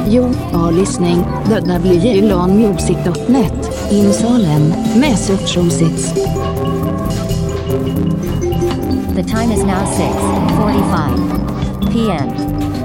You are listening the WJLonmusic.net in Salem, Massachusetts. The time is now 6:45 p.m.